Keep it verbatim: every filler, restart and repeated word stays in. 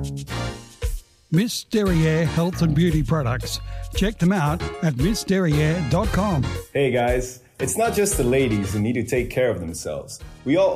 Miss Derriere Health and Beauty Products. Check them out at miss derriere dot com. Hey guys, it's not just the ladies who need to take care of themselves. We all